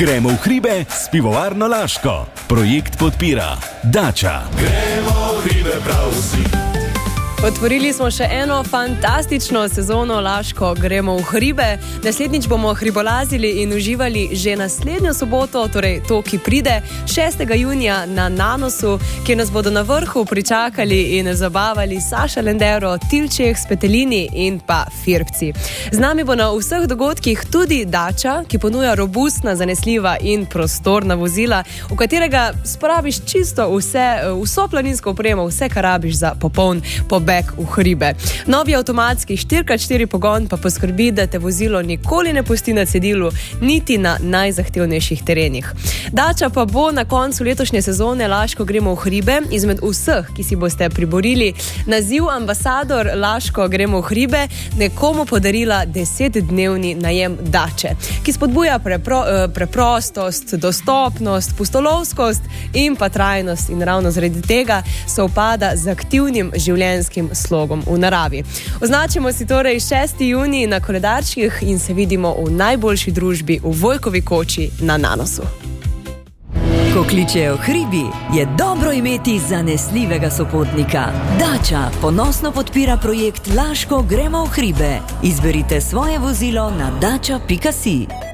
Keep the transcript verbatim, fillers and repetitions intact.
Gremo v hribe s pivovarno Laško. Projekt podpira Dača. Gremo v hribe prav vsi. Otvorili smo še eno fantastično sezono Laško Gremo v hribe. Naslednjič bomo hribolazili in uživali že naslednjo soboto, torej to, ki pride, šestega junija na Nanosu, kjer nas bodo na vrhu pričakali in zabavali Saša Lendero, Tilček, Spetelini in pa Firpci. Z nami bo na vseh dogodkih tudi Dača, ki ponuja robustna, zanesljiva in prostorna vozila, v katerega spraviš čisto vse, vso planinsko opremo, vse, kar rabiš za popoln pobeg v hribe. Novi avtomatski štiri krat štiri pogon pa poskrbi, da te vozilo nikoli ne pusti na cedilu, niti na najzahtevnejših terenih. Dača pa bo na koncu letošnje sezone Laško Gremo v hribe izmed vseh, ki si boste priborili naziv ambasador Laško Gremo v hribe, nekomu podarila desetdnevni najem Dače, ki spodbuja prepro, preprostost, dostopnost, pustolovskost in pa trajnost, in ravno zaradi tega se upada z aktivnim življenjskim slogom v naravi. Označimo si torej šesti junij na koledarčkih in se vidimo v najboljši družbi v Vojkovi koči na Nanosu. Ko kličejo hribi, je dobro imeti zanesljivega sopotnika. Dača ponosno podpira projekt Laško Gremo v hribe. Izberite svoje vozilo na dača pika si.